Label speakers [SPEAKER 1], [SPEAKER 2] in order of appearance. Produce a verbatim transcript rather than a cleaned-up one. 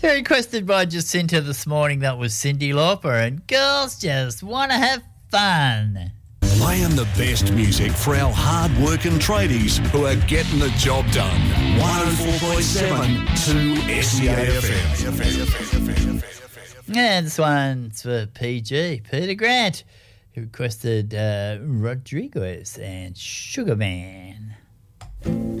[SPEAKER 1] Requested by Jacinta this morning. That was Cyndi Lauper and Girls Just Want to Have Fun.
[SPEAKER 2] Playing the best music for our hard-working tradies who are getting the job done. one oh four point seven to S C A F M.
[SPEAKER 1] And this one's for P G, Peter Grant, who requested uh, Rodriguez and Sugar Man.